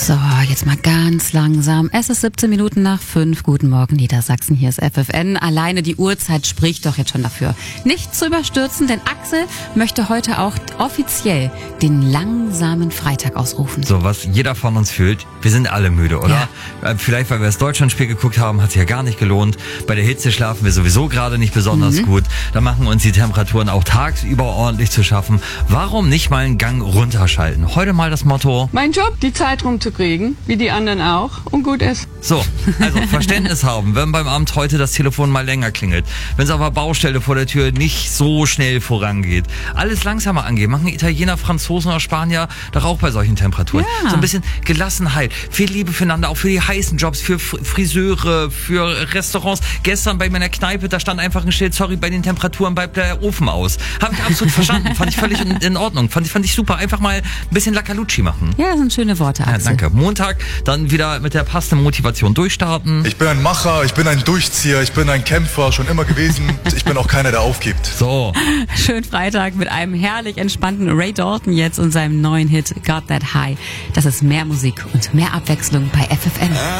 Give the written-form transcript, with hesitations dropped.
So, jetzt mal ganz langsam. Es ist 17 Minuten nach 5. Guten Morgen, Niedersachsen. Hier ist FFN. Alleine die Uhrzeit spricht doch jetzt schon dafür, nicht zu überstürzen, denn Axel möchte heute auch offiziell den langsamen Freitag ausrufen. So, was jeder von uns fühlt, wir sind alle müde, oder? Ja. Vielleicht, weil wir das Deutschlandspiel geguckt haben, hat sich ja gar nicht gelohnt. Bei der Hitze schlafen wir sowieso gerade nicht besonders gut. Da machen uns die Temperaturen auch tagsüber ordentlich zu schaffen. Warum nicht mal einen Gang runterschalten? Heute mal das Motto: Mein Job, die Zeit rumzukriegen, wie die anderen auch, und gut ist. So, also Verständnis haben, wenn beim Amt heute das Telefon mal länger klingelt, wenn es auf der Baustelle vor der Tür nicht so schnell vorangeht. Alles langsamer angehen, machen Italiener, Franzosen oder Spanier doch auch bei solchen Temperaturen. Ja. So ein bisschen Gelassenheit, viel Liebe füreinander, auch für die heißen Jobs, für Friseure, für Restaurants. Gestern bei meiner Kneipe, da stand einfach ein Schild: sorry, bei den Temperaturen bleibt der Ofen aus. Habe ich absolut verstanden, fand ich völlig in Ordnung, fand ich super. Einfach mal ein bisschen Lakalucci machen. Ja, das sind schöne Worte, Axel. Ja, danke. Montag dann wieder mit der passenden Motivation durchstarten. Ich bin ein Macher, ich bin ein Durchzieher, ich bin ein Kämpfer, schon immer gewesen. Ich bin auch keiner, der aufgibt. So. Schönen Freitag mit einem herrlich entspannten Ray Dalton jetzt und seinem neuen Hit Got That High. Das ist mehr Musik und mehr Abwechslung bei FFN.